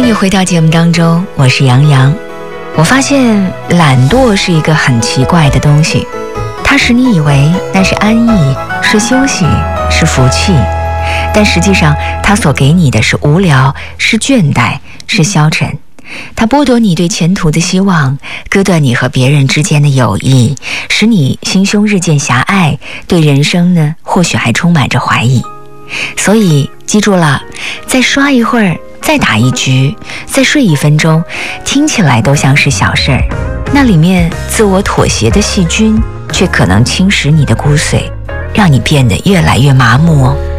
迎回到节目当中，我是杨洋。我发现懒惰是一个很奇怪的东西，它使你以为那是安逸，是休息，是福气，但实际上它所给你的是无聊，是倦怠，是消沉。它剥夺你对前途的希望，割断你和别人之间的友谊，使你心胸日渐狭隘，对人生呢或许还充满着怀疑。所以记住了，再刷一会儿，再打一局，再睡1分钟，听起来都像是小事儿，那里面自我妥协的细菌却可能侵蚀你的骨髓，让你变得越来越麻木哦。